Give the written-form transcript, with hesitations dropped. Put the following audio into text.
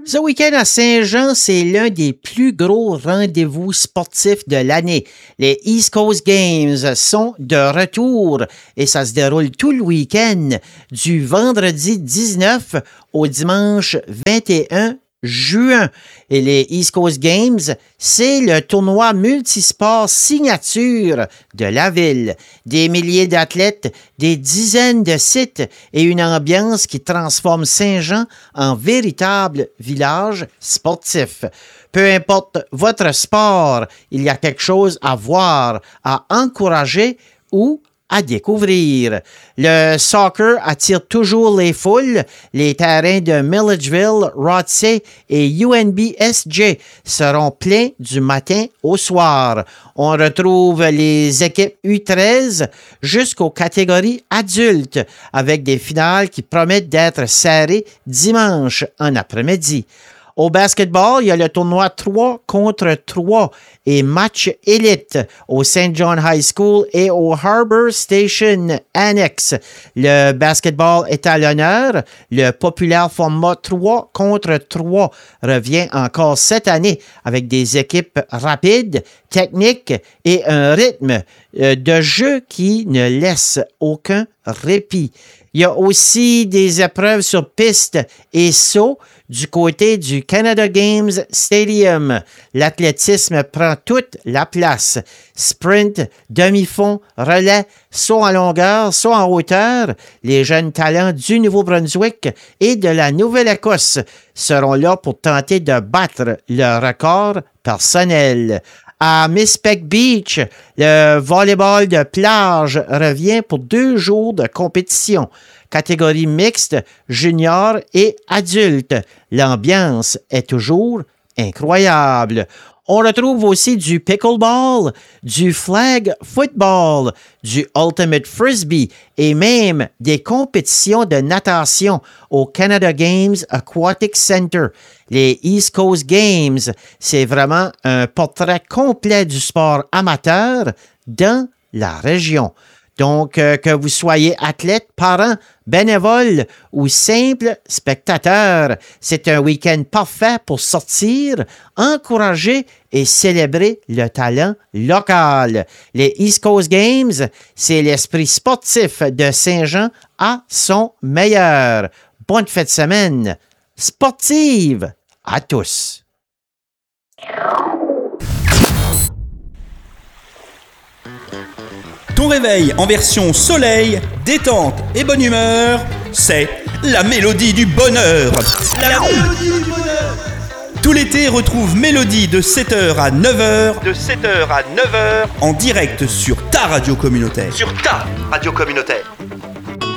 Ce week-end à Saint-Jean, c'est l'un des plus gros rendez-vous sportifs de l'année. Les East Coast Games sont de retour et ça se déroule tout le week-end, du vendredi 19 au dimanche 21 juin. Et les East Coast Games, c'est le tournoi multisport signature de la ville. Des milliers d'athlètes, des dizaines de sites et une ambiance qui transforme Saint-Jean en véritable village sportif. Peu importe votre sport, il y a quelque chose à voir, à encourager ou à découvrir. Le soccer attire toujours les foules. Les terrains de Milledgeville, Rothsay et UNBSJ seront pleins du matin au soir. On retrouve les équipes U13 jusqu'aux catégories adultes avec des finales qui promettent d'être serrées dimanche en après-midi. Au basketball, il y a le tournoi 3 contre 3 et match élite au St. John High School et au Harbour Station Annex. Le basketball est à l'honneur. Le populaire format 3 contre 3 revient encore cette année avec des équipes rapides, techniques et un rythme de jeu qui ne laisse aucun répit. Il y a aussi des épreuves sur piste et saut du côté du Canada Games Stadium. L'athlétisme prend toute la place. Sprint, demi-fond, relais, saut en longueur, saut en hauteur. Les jeunes talents du Nouveau-Brunswick et de la Nouvelle-Écosse seront là pour tenter de battre le record personnel. À Mispec Beach, le volleyball de plage revient pour 2 jours de compétition. Catégorie mixte, junior et adulte. L'ambiance est toujours incroyable. On retrouve aussi du pickleball, du flag football, du ultimate frisbee et même des compétitions de natation au Canada Games Aquatic Center. Les East Coast Games, c'est vraiment un portrait complet du sport amateur dans la région. Donc, que vous soyez athlète, parent, bénévole ou simple spectateur, c'est un week-end parfait pour sortir, encourager et célébrer le talent local. Les East Coast Games, c'est l'esprit sportif de Saint-Jean à son meilleur. Bonne fête de semaine sportive à tous. Ton réveil en version soleil, détente et bonne humeur, c'est la mélodie du bonheur. La mélodie du bonheur. Tout l'été, retrouve Mélodie de 7h à 9h. De 7h à 9h. En direct sur ta radio communautaire. Sur ta radio communautaire.